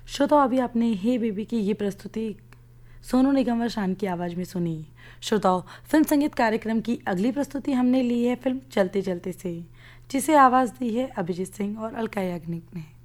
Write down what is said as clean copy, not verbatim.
श्रोताओं, अभी आपने हे बेबी की ये प्रस्तुति सोनू निगम व शान की आवाज़ में सुनी। श्रोताओं, फिल्म संगीत कार्यक्रम की अगली प्रस्तुति हमने ली है फिल्म चलते चलते से, जिसे आवाज़ दी है अभिजीत सिंह और अलका याग्निक ने।